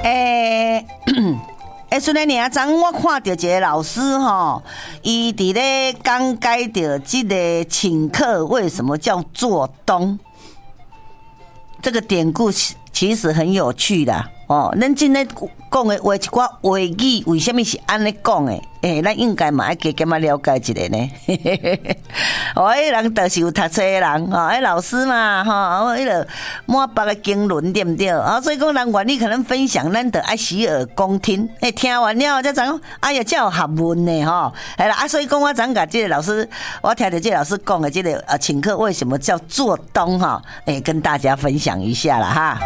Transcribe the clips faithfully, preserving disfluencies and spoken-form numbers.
诶。诶，孙年年昨我看到一个老师吼，伊伫咧讲解着这个请客为什么叫做东，这个典故其实很有趣的哦。咱今天讲的话一寡话语，为什么是安尼讲的？诶、欸，咱应该嘛要加减仔了解一下呢。哦，迄人就是有读册的人，吼、哦，迄老师嘛，吼、哦，迄个满腹的经纶，对不对？啊、哦，所以讲人愿意可能分享，咱得爱洗耳恭听。诶、欸，听完了才知讲，哎呀，才有学问呢，吼、哦。系啦，啊，所以讲我昨甲这个老师，我听到这个老师讲的这个呃请客为什么叫做东哈？诶、欸，跟大家分享一下啦哈。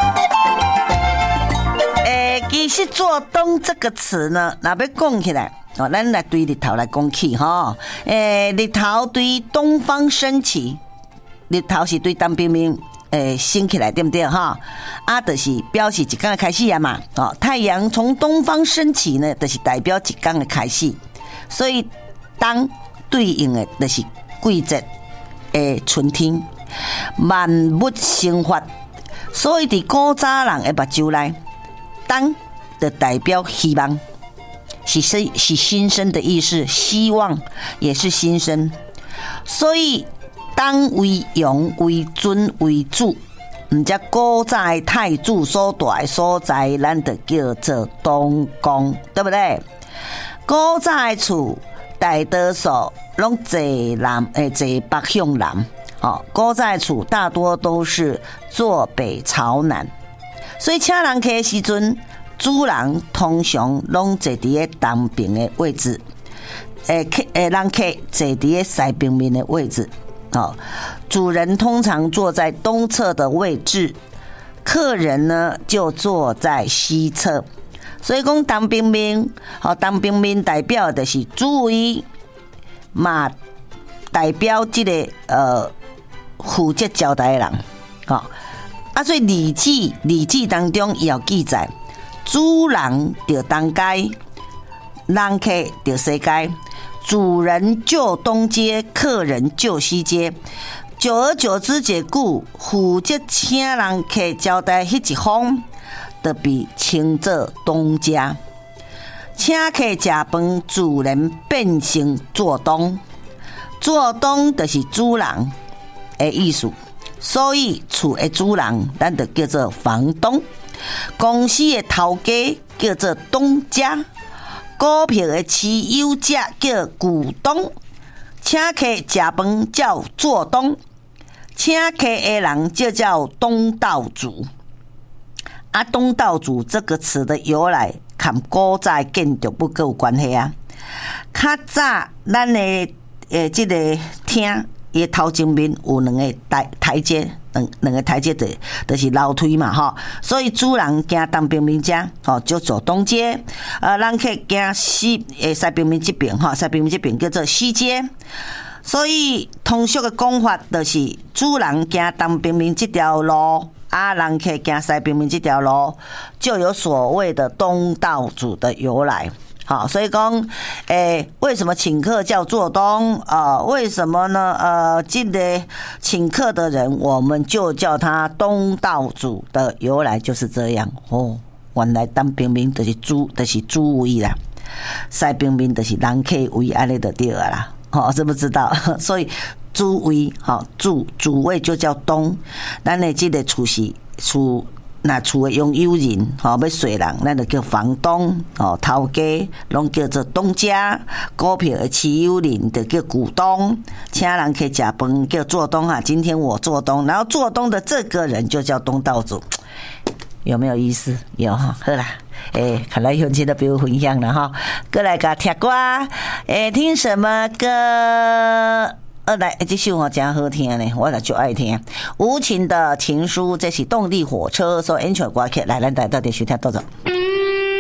诶、欸，其实做东这个词呢，若要讲起来。哦，咱来对日头来讲起哈，诶，日头对东方升起，日头是对东边面诶升起来，对不对哈？啊，就是表示一天的开始啊嘛。哦，太阳从东方升起呢，就是代表一天的开始，所以当对应的就是季节诶春天，万物生发，所以伫古早人的目睭内，当就代表希望。是生是新生的意思，希望也是新生，所以当为荣为尊为主，唔只古早的太子所住的所在，咱就叫做东宫，对不对？古早的厝大多数拢坐南诶坐北向南，哦，古早的厝大多都是坐北朝南，所以请人客的时阵。主人通常拢坐伫咧东边的位置，诶客诶人客坐伫咧西边面的位置。哦，主人通常坐在东侧的位置，客人呢就坐在西侧。所以讲东边面，哦东边面代表的是主位，嘛代表这个呃负责交代的人。好、哦，啊所以《礼记》《礼记》当中也有记载。主人就东街，人客就西街，主人就东街，客人就西街。久而久之，这句负责请人客交代迄一方，就被称作东家。请客食饭，主人变成做东，做东就是主人的意思。所以厝的主人，咱就叫做房东。公司的头家叫做东家，股票的持有者叫股东，请客食饭叫做东，请客的人就叫东道主。啊，东道主这个词的由来，跟古早建筑不够有关系啊。较早咱的诶，这个厅。伊头前面有两个台台阶，两两个台阶的，就是楼梯嘛，吼。所以主人行东边面遮，吼就走东街；呃，人客行西诶西边面这边，吼西边面这边叫做西街。所以通俗的讲法就是，主人行东边面这条路，啊，人客行西边面这条路，就有所谓的东道主的由来。好，所以讲，诶，为什么请客叫做东啊、呃？为什么呢？呃，这个请客的人，我们就叫他东道主的由来就是这样哦。原来东边面就是主，就是主位啦，西边面就是人客位，安尼就对了啦。好、哦，知不知道？所以主位，好主主位就叫东。咱的这个厝是厝。那厝的拥有人，吼要税人，咱就叫房东，吼头家，拢叫做东家；股票的持有人就叫股东，请人去食饭叫做东啊。今天我做东，然后做东的这个人就叫东道主，有没有意思？有哈，好啦，诶、欸，看来有钱的比我分享了哈，过来个听歌，诶、欸，听什么歌？呃，来，这首哦真好听呢，我就爱听。无情的情书，这是动力火车所演唱的歌曲，来，咱带到底收听多少？